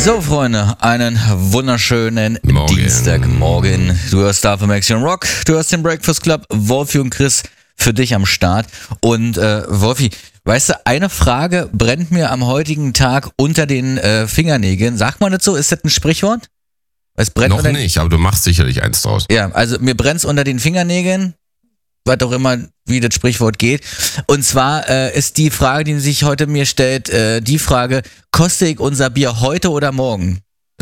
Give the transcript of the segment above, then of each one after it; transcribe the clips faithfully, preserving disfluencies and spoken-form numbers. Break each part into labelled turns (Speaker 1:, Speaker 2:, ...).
Speaker 1: So, Freunde, einen wunderschönen
Speaker 2: Morgen.
Speaker 1: Dienstagmorgen. Du hörst Star von Action Rock, du hörst den Breakfast Club, Wolfi und Chris für dich am Start. Und äh, Wolfi, weißt du, eine Frage brennt mir am heutigen Tag unter den äh, Fingernägeln. Sagt man das so? Ist das ein Sprichwort? Es brennt
Speaker 2: Noch
Speaker 1: unter
Speaker 2: nicht, aber du machst sicherlich eins draus.
Speaker 1: Ja, also mir brennt's unter den Fingernägeln, was auch immer, wie das Sprichwort geht. Und zwar äh, ist die Frage, die sich heute mir stellt, äh, die Frage, koste ich unser Bier heute oder morgen?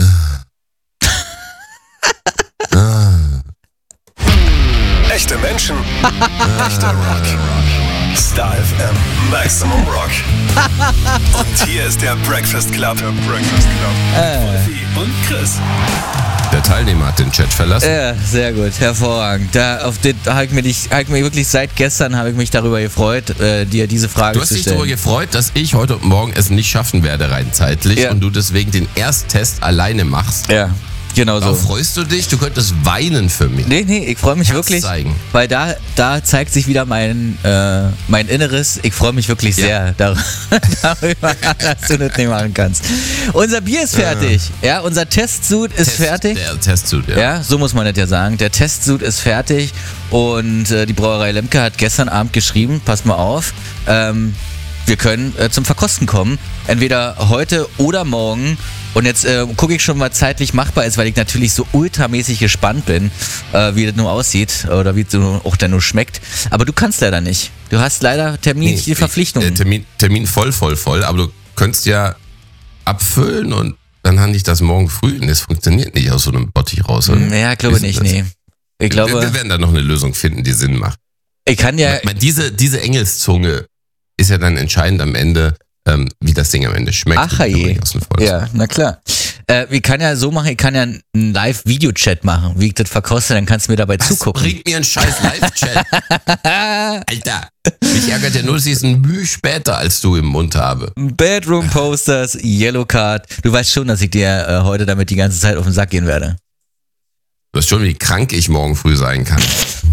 Speaker 3: Echte Menschen, echter Rock. Star F M, Maximum Rock. Und hier ist der Breakfast Club. Der Breakfast Club.
Speaker 1: Äh.
Speaker 3: Wolfi und Chris.
Speaker 2: Der Teilnehmer hat den Chat verlassen.
Speaker 1: Ja, sehr gut, hervorragend. Da auf den habe ich, mich nicht- hab ich mich wirklich seit gestern habe ich mich darüber gefreut, äh, dir diese Frage
Speaker 2: Du hast
Speaker 1: zu
Speaker 2: dich
Speaker 1: stellen.
Speaker 2: darüber gefreut, dass ich heute und morgen es nicht schaffen werde, rein zeitlich,
Speaker 1: Ja.
Speaker 2: und du deswegen den Ersttest alleine machst.
Speaker 1: Ja, genau so.
Speaker 2: Darauf freust du dich? Du könntest weinen für mich.
Speaker 1: Nee, nee, ich freue mich
Speaker 2: Herz
Speaker 1: wirklich,
Speaker 2: zeigen.
Speaker 1: weil da, da zeigt sich wieder mein, äh, mein Inneres. Ich freue mich wirklich
Speaker 2: Ja.
Speaker 1: sehr dar- darüber, dass du das nicht machen kannst. Unser Bier ist fertig. Ja, unser Testsud ist
Speaker 2: Test,
Speaker 1: fertig.
Speaker 2: Der Testsud, ja.
Speaker 1: Ja, so muss man das ja sagen. Der Testsud ist fertig und äh, die Brauerei Lemke hat gestern Abend geschrieben, pass mal auf, ähm, wir können äh, zum Verkosten kommen. Entweder heute oder morgen. Und jetzt äh, gucke ich schon, was zeitlich machbar ist, weil ich natürlich so ultramäßig gespannt bin, äh, wie das nun aussieht oder wie es so auch dann nur schmeckt. Aber du kannst leider nicht. Du hast leider terminliche
Speaker 2: Nee,
Speaker 1: Verpflichtungen.
Speaker 2: äh, Termin, Termin voll, voll, voll. Aber du könntest ja abfüllen und dann habe ich das morgen früh. Und das funktioniert nicht aus so einem Bottich raus. Oder?
Speaker 1: Ja, ich glaube
Speaker 2: Wie ist
Speaker 1: nicht,
Speaker 2: das?
Speaker 1: nee. Ich
Speaker 2: Wir,
Speaker 1: glaube,
Speaker 2: wir werden da noch eine Lösung finden, die Sinn macht.
Speaker 1: ich kann ja...
Speaker 2: Ich meine, diese, diese Engelszunge ist ja dann entscheidend am Ende, ähm, wie das Ding am Ende schmeckt.
Speaker 1: Ach,
Speaker 2: Und wie
Speaker 1: je.
Speaker 2: man aus dem Volk-
Speaker 1: Ja, na klar. Äh, ich kann ja so machen, ich kann ja einen Live-Video-Chat machen, wie ich das verkoste, dann kannst du mir dabei
Speaker 2: Was
Speaker 1: zugucken.
Speaker 2: bringt mir ein scheiß Live-Chat? Alter, mich ärgert ja nur, dass ich es ein Mühe später als du im Mund habe.
Speaker 1: Bedroom Posters, Yellow Card. Du weißt schon, dass ich dir äh, heute damit die ganze Zeit auf den Sack gehen werde.
Speaker 2: Du weißt schon, wie krank ich morgen früh sein kann.